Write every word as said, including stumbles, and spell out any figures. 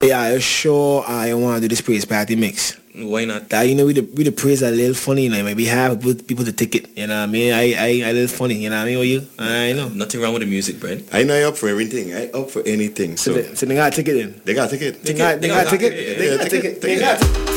Yeah, you sure I want to do this praise party mix. Why not? That, you know, we the, we the praise a little funny, you know, maybe have people, people to take it, you know what I mean? I, I, I a little funny, you know what I mean, with you? I know. Nothing wrong with the music, Brent. I know you're up for everything. I up for anything. So, So, they, so they got to take it in. they got to take it. They got, they got to take it. They got to take it. They got to take it.